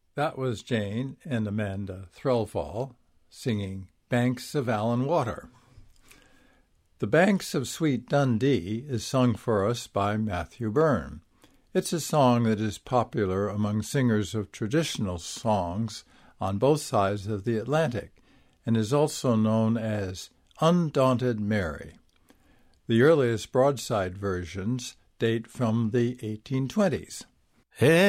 That was Jane and Amanda Threlfall singing Banks of Allan Water. The Banks of Sweet Dundee is sung for us by Matthew Byrne. It's a song that is popular among singers of traditional songs on both sides of the Atlantic and is also known as Undaunted Mary. The earliest broadside versions date from the 1820s. Hey.